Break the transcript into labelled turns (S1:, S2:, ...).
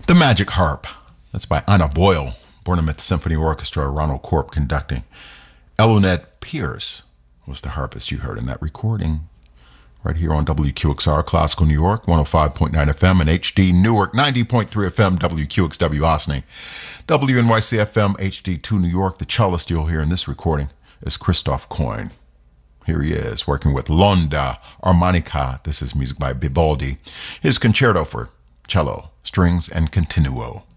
S1: The Magic Harp. That's by Anna Boyle, Bournemouth Symphony Orchestra, Ronald Corp conducting. Eluned Pierce was the harpist you heard in that recording. Right here on WQXR, Classical New York, 105.9 FM, and HD Newark, 90.3 FM, WQXW Austin, WNYC FM, HD2 New York. The cellist you'll hear in this recording is Christoph Coyne. Here he is, working with L'Onda Armonica. This is music by Vivaldi. His concerto for cello, strings, and continuo.